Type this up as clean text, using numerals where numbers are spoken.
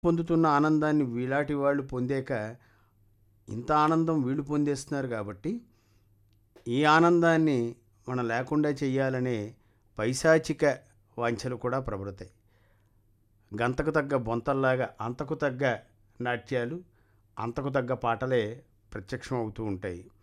పొందుతున్న ఆనందాన్ని వీలాటి వాళ్ళు పొందాక ఇంత ఆనందం వీళ్ళు పొందేస్తున్నారు కాబట్టి ఈ ఆనందాన్ని మనం లేకుండా చెయ్యాలనే పైశాచిక వాంఛలు కూడా ప్రబడతాయి. గంతకు తగ్గ బొంతల్లాగా అంతకు తగ్గ నాట్యాలు, అంతకు తగ్గ పాటలే ప్రత్యక్షం అవుతూ ఉంటాయి.